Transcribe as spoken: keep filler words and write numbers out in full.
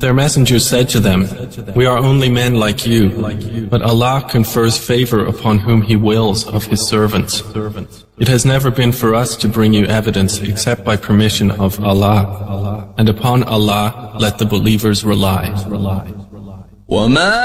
Their messengers said to them, "We are only men like you, but Allah confers favor upon whom He wills of His servants. It has never been for us to bring you evidence except by permission of Allah, and upon Allah let the believers rely."